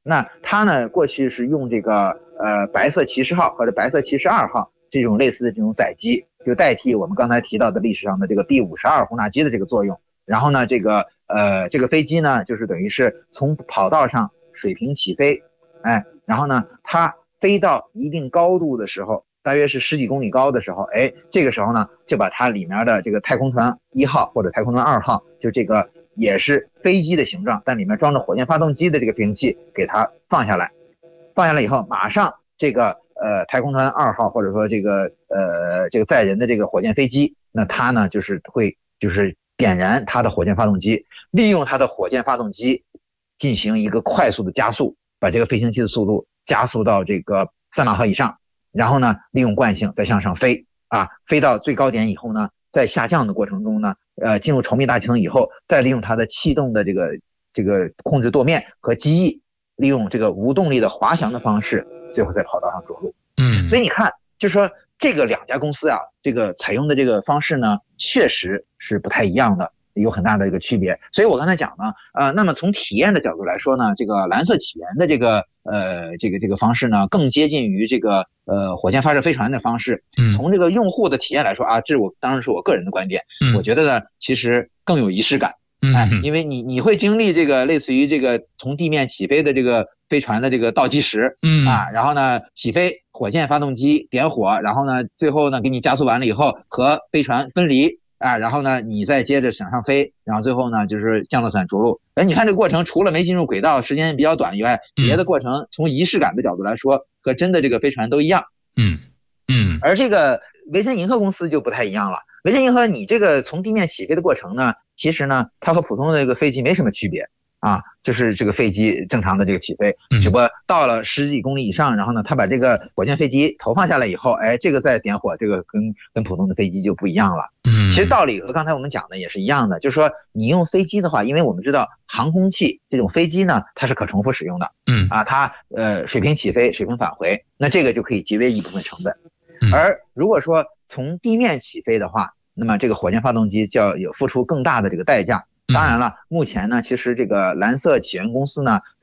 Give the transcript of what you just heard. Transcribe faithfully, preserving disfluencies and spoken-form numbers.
那它呢过去是用这个呃白色骑士号或者白色骑士二号这种类似的这种载机，就代替我们刚才提到的历史上的这个 B 五十二轰炸机的这个作用。然后呢，这个呃这个飞机呢，就是等于是从跑道上水平起飞，哎，然后呢，它飞到一定高度的时候，大约是十几公里高的时候，哎，这个时候呢，就把它里面的这个太空船一号或者太空船二号，就这个也是飞机的形状，但里面装着火箭发动机的这个飞行器，给它放下来。放下来以后，马上这个呃太空船二号或者说这个呃这个载人的这个火箭飞机，那它呢就是会就是点燃它的火箭发动机，利用它的火箭发动机进行一个快速的加速，把这个飞行器的速度加速到这个三马赫以上，然后呢利用惯性再向上飞啊，飞到最高点以后呢，在下降的过程中呢，呃进入稠密大气层以后，再利用它的气动的这个这个控制舵面和机翼，利用这个无动力的滑翔的方式，最后在跑道上着陆。 嗯， 所以你看，就是说这个两家公司啊，这个采用的这个方式呢，确实是不太一样的，有很大的一个区别。所以我刚才讲呢，呃，那么从体验的角度来说呢，这个蓝色起源的这个呃这个这个方式呢，更接近于这个呃火箭发射飞船的方式。从这个用户的体验来说啊，这我当然是我个人的观点，我觉得呢，其实更有仪式感。哎，因为你你会经历这个类似于这个从地面起飞的这个飞船的这个倒计时， 嗯啊，然后呢起飞，火箭发动机点火，然后呢最后呢给你加速完了以后和飞船分离啊，然后呢你再接着向上飞，然后最后呢就是降落伞着陆。哎，你看这个过程除了没进入轨道时间比较短以外，别的过程从仪式感的角度来说，和真的这个飞船都一样。 嗯嗯， 而这个维珍银河公司就不太一样了。维珍银河你这个从地面起飞的过程呢，其实呢它和普通的这个飞机没什么区别啊，就是这个飞机正常的这个起飞，只不过到了十几公里以上，然后呢它把这个火箭飞机投放下来以后，哎，这个再点火，这个跟跟普通的飞机就不一样了。其实道理和刚才我们讲的也是一样的，就是说你用飞机的话，因为我们知道航空器这种飞机呢，它是可重复使用的， 嗯啊，它呃水平起飞，水平返回，那这个就可以节约一部分成本。而如果说从地面起飞的话，那么这个火箭发动机就要有付出更大的这个代价。当然了，目前呢，其实这个蓝色起源公司呢，